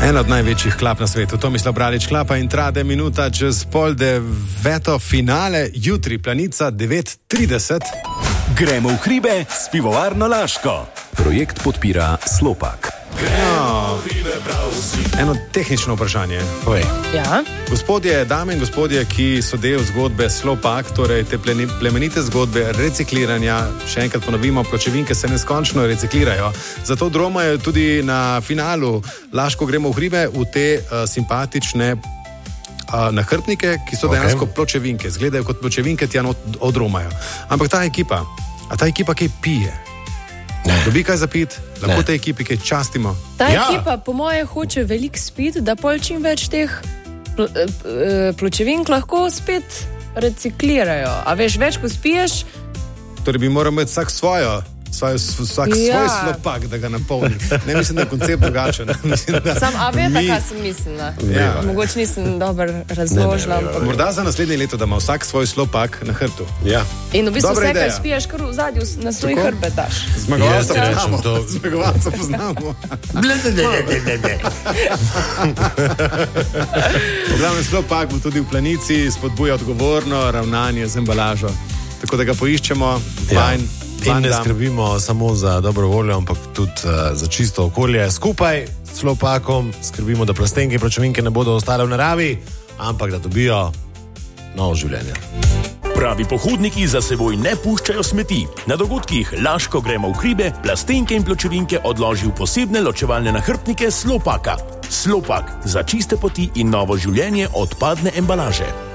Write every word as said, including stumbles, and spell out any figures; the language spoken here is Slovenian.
En od največjih klap na svetu, Tomislav Bralič klapa in trade minuta čez pol deveto finale, jutri Planica devet trideset. Gremo v hribe s pivovarno Laško. Projekt podpira Slopak. No, eno tehnično vprašanje. Ja? Gospodje, dame in gospodje, ki so del zgodbe Slopak, torej te plemenite zgodbe recikliranja, še enkrat ponovimo, pločevinke se neskončno reciklirajo, zato dromajo tudi na finalu Laško gremo v hribe v te uh, simpatične uh, nahrbtnike, ki so dejansko okay. pločevinke, izgledajo kot pločevinke, tja odromajo. Ampak ta ekipa, a ta ekipa kaj pije? Ne. Dobi kaj za pit, lahko te ekipi kaj častimo. Ta ja. ekipa po moje hoče veliko spit, da pol čim več teh pl pločevink lahko spet reciklirajo. A veš, več ko spiješ... Torej bi moral imeti vsak svojo, svoj, vsak ja. svoj slopak, da ga napolni. Ne mislim, da je koncept drugačen. Sam, a veš, mi... kaj sem mislila? Ja. Mogoče nisem dobro razložila. Ne, ne, ne, ne. Morda za naslednje leto, da ima vsak svoj slopak na hrbtu. Ja. In v bistvu vse, kar spiješ, kar v zadju na svoj hrbet daš. Zmagovalca ja, poznamo. To... Zmagovalca poznamo. Glavno slopak bo tudi v Planici spodbuja odgovorno ravnanje z embalažo. Tako da ga poiščemo. Ja. In ne skrbimo samo za dobro voljo, ampak tudi uh, za čisto okolje. Skupaj s Slopakom skrbimo, da plastenke in pločevinke ne bodo ostale v naravi, ampak da dobijo novo življenje. Pravi pohodniki za seboj ne puščajo smeti. Na dogodkih Laško gremo v hribe, plastenke in pločevinke odloži v posebne ločevalne nahrbtnike Slopaka. Slopak za čiste poti in novo življenje odpadne embalaže.